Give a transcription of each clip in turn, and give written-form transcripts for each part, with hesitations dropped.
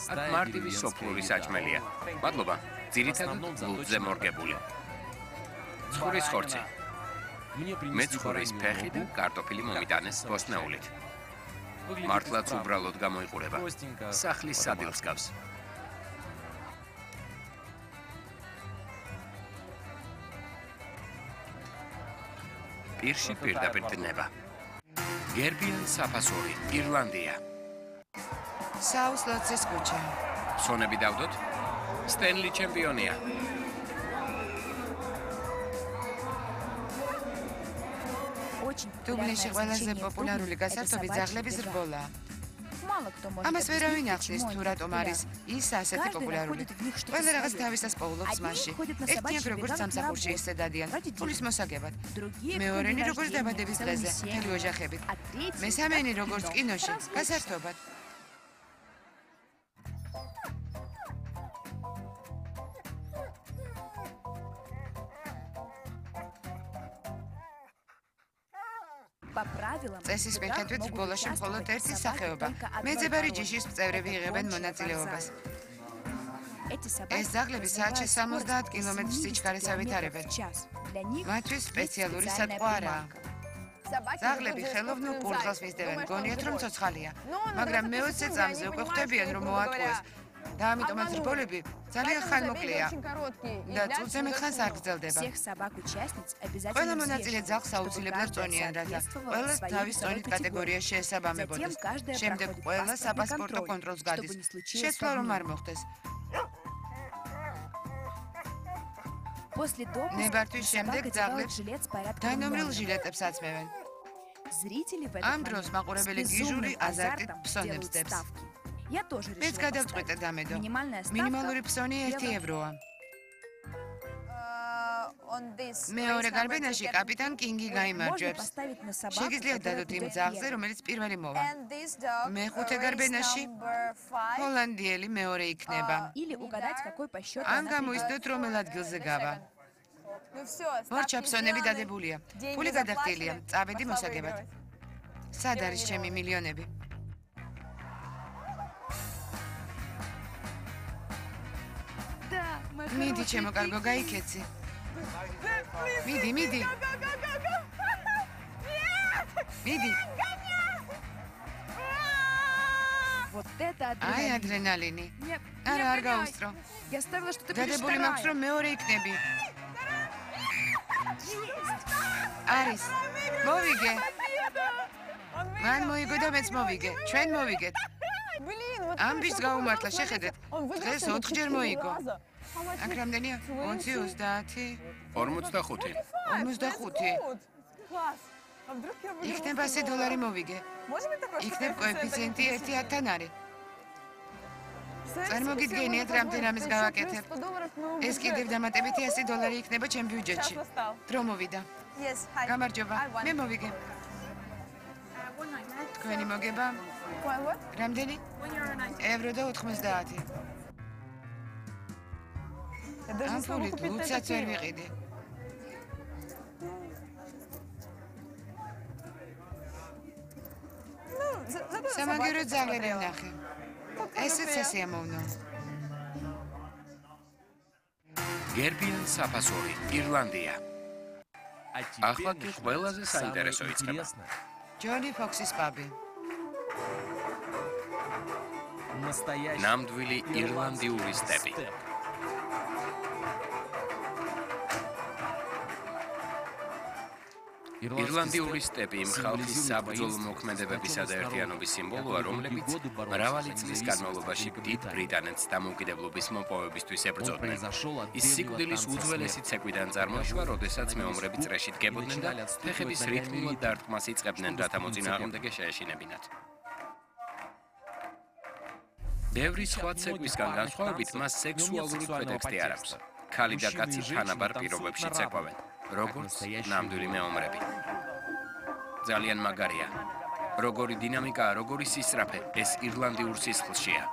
აქ მარტივი სოფლური საჭმელია. მადლობა. ძირითადად ლუდზე მორგებული. ცხურის ხორცი. მე ცხურის ფეხი და კარტოფილი მომიტანეს ბოსტნეულით. მართლაც უბრალოდ გამოიყურება. სახლის სადილს გავს. პირში პირდაპირ დნება. გერბიან საფასური, ირლანდია. საუსლოცის ქუჩა. სონები დავდოთ? სტენლი ჩემპიონია. დუბლინში ყველაზე პოპულარული გასართობი ძაღლების რბოლაა. ამას ვერავინ ახსნის თუ რატომ არის ის ასეთი პოპულარული. ყველა რაღაც თავისას პოულობს მასში. ერთიან როგორც სამსახურში ისე დადიან, ფულის მოსაგებად. მეორენი როგორც დაბადების დღეზე, მთელი ოჯახებით. მესამენი როგორც კინოში, გასართობად. წესის მიხედვით რბოლაში მხოლოდ ერთი სახეობა. მეძებარი ჯიშის წევრები იღებენ მონაწილეობას. ეს ძაღლები საათში 70 კილომეტრ სიჩქარეს ავითარებენ. მათთვის სპეციალური სატყვა არაა. ძაღლები ხელოვნურ კურდღელს მისდევენ, გონიათ რომ ცოცხალია, მაგრამ მე-20 წამზე უკვე ხვდებიან რომ მოატყუეს. და ამიტომაც რბოლები ძალიან ხანმოკლეა და წუთზე მეტხანს არ გრძელდება. ყველა მონაწილე ძაღლს აუცილებლად წონიან, რათა ყველას თავის წონით კატეგორიაში შეესაბამებოდეს. შემდეგ ყველა საპასპორტო კონტროლს გადის. შეცვლა რომ არ მოხდეს. ნებართვის შემდეგ ძაღლებს დანომრილ ჟილეტებს აცმევენ. ამ დროს მაყურებელი გიჟური აზარტით ფსონებს დებს. მეც გადავწყვიტე დამედო. მინიმალური ფსონი 1 ევროა. მეორე გარბენაში კაპიტან კინგი გაიმარჯვებს. შეგიძლიათ დადოთ იმ ძაღლზე, რომელიც პირველი მოვა. მეხუთე გარბენაში ჰოლანდიელი მეორე იქნება. ან გამოიცნოთ რომელ ადგილზე გავა. მორჩა ფსონები დადებულია. ფული გადახდილია. წავედი მოსაგებად. სად არის ჩემი მილიონები? მიდი ჩემო კარგო, გაიქეცი. მიდი. მიდი. აი ადრენალინი. არა, არ გაუსწრო. დადებული მაქვს რომ მეორე იქნები. არის. მოვიგე. მან მოიგო და მეც მოვიგე. ჩვენ მოვიგეთ. ამბის გაუმართლა, შეხედეთ. დღეს 4-ჯერ მოიგო. აქ რამდენია? 20, 30, 45. 55. იქნება $100 მოვიგე. იქნებ კოეფიციენტი 1-10-თან არის. წარმოგიდგენიათ რამდენ ამის გავაკეთებ. ეს კიდევ დამატებითი $100 იქნება ჩემ ბიუჯეტში. დრო მოვიდა. გამარჯობა, მე მოვიგე. თქვენი მოგება? რამდენი? €1.90. ამ ფულით ლუდსაც ვერ ვიყიდი. სამაგერო ძაღლები ვნახე. ესეც სასიამოვნო. გერბიან საფასური, ირლანდია. ახლა კი ყველაზე საინტერესო იწყება. ჯონი ფოქსის პაბი. ნამდვილი ირლანდიური სტეპი. ირლანდიური სტეპი იმ ხალხის საბრძოლო მოქმედებებისა და ერთიანობის სიმბოლოა, რომლებიც მრავალი წლის განმავლობაში დიდ ბრიტანეთს დამოუკიდებლობის მოპოვებისთვის ებრძოდნენ. ის სიკვდილის უძველესი ცეკვიდან წარმოიშვა, როდესაც მეომრები წრეში დგებოდნენ და ფეხების რითმულად დარტყმას იწყებდნენ, რათა მოწინააღმდეგე შეეშინებინათ. ბევრი სხვა ცეკვისგან განსხვავებით, მას სექსუალური პრეტექსტი არ აქვს. ქალი და კაცი თანაბარ პირობებში ცეკვავენ, როგორც ნამდვილი მეომრები. ძალიან მაგარია. როგორი დინამიკაა, როგორი სისწრაფე, ეს ირლანდიურ სისხლშია.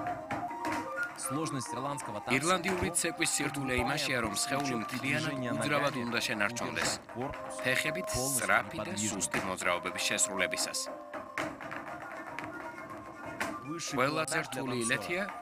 ირლანდიური ცეკვის სირთულე იმაშია, რომ სხეული მთლიანად უძრავად უნდა შენარჩუნდეს. ფეხებით სწრაფი და სუსტი მოძრაობების შესრულებისას. ყველაზე რთული ილეთია